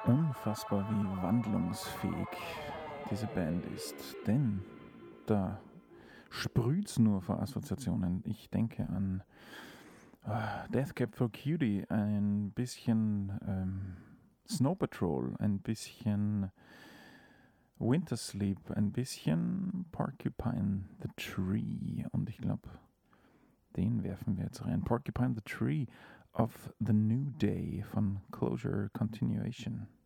Unfassbar, wie wandlungsfähig diese Band ist. Denn da sprüht's nur vor Assoziationen. Ich denke an Death Cab for Cutie, ein bisschen Snow Patrol, ein bisschen Winter Sleep, ein bisschen Porcupine the Tree. Und ich glaube, den werfen wir jetzt rein. Porcupine the Tree of the New Day von Closure Continuation.